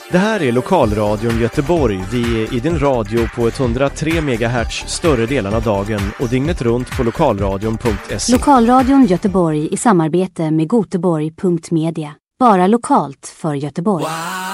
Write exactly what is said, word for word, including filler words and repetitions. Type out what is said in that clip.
Det här är Lokalradion Göteborg. Vi är i din radio på etthundratre megahertz större delen av dagen och dygnet runt på lokalradion punkt se. Lokalradion Göteborg i samarbete med Göteborg punkt media. Bara lokalt för Göteborg. Wow.